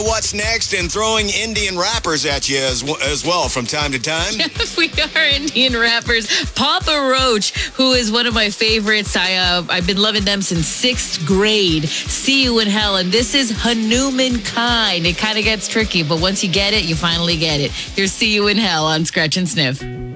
What's next and throwing Indian rappers at you as well from time to time. We are Indian rappers. Papa Roach, who is one of my favorites. I've been loving them since 6th grade. See You in Hell. And this is Hanuman Kind. It kind of gets tricky, but once you get it, you finally get it. Here's See You in Hell on Scratch and Sniff.